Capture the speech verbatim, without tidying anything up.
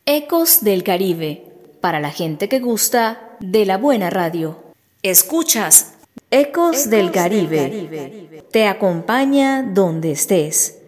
Ecos del Caribe, para la gente que gusta de la buena radio. Escuchas Ecos, Ecos del Caribe. del Caribe. Te acompaña donde estés.